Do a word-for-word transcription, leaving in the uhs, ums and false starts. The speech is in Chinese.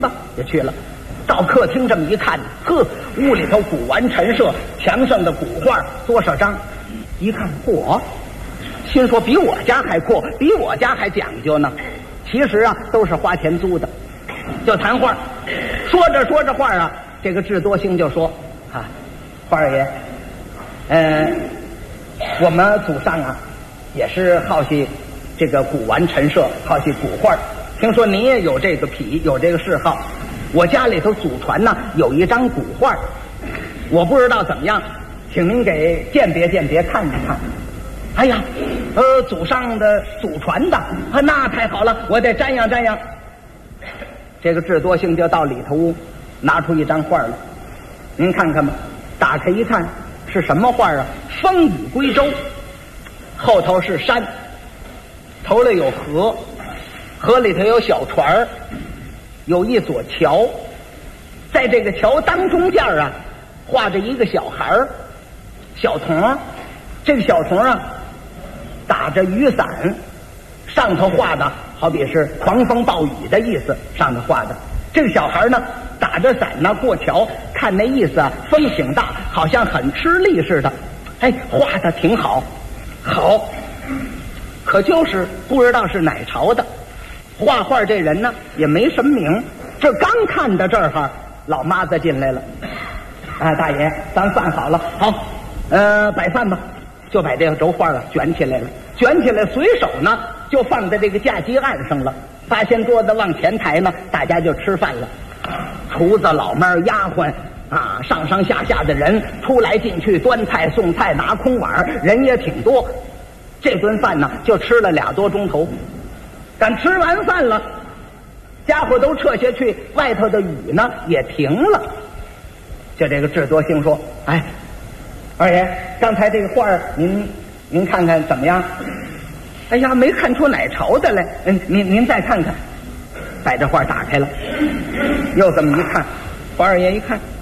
吧，也去了。到客厅这么一看，呵，屋里头古玩陈设，墙上的古画多少张？一看，嚯！心说比我家还阔，比我家还讲究呢。其实啊，都是花钱租的。就谈话，说着说着话啊，这个智多星就说：“啊，花二爷，呃，我们祖上啊，也是好奇这个古玩陈设，好奇古画。听说您也有这个癖，有这个嗜好。我家里头祖传呢有一张古画，我不知道怎么样，请您给鉴别鉴别，看一看。”哎呀，呃，祖上的祖传的啊，那太好了，我得瞻仰瞻仰。这个智多星就到里头屋，拿出一张画来，您看看吧。打开一看，是什么画啊？风雨归舟，后头是山，头里有河，河里头有小船，有一座桥，在这个桥当中间啊，画着一个小孩儿，小童。这个小童啊，打着雨伞，上头画的好比是狂风暴雨的意思，上头画的。这个小孩呢，打着伞呢过桥，看那意思啊，风挺大，好像很吃力似的。哎，画的挺好，好，可就是不知道是哪朝的。画画这人呢也没什么名，这刚看到这儿哈，老妈子进来了。啊，大爷，咱饭好了，好，呃，摆饭吧。就把这个轴画啊卷起来了，卷起来随手呢就放在这个架机案上了。八仙桌子往前抬呢，大家就吃饭了。厨子、老妹儿、丫鬟啊，上上下下的人出来进去，端菜送菜，拿空碗，人也挺多。这顿饭呢就吃了俩多钟头。赶吃完饭了，家伙都撤下去，外头的雨呢也停了。就这个智多星说：“哎。二爷，刚才这个画您您看看怎么样？”哎呀，没看出哪朝的来。嗯，您您再看看。把这画打开了，又这么一看，花二爷一看，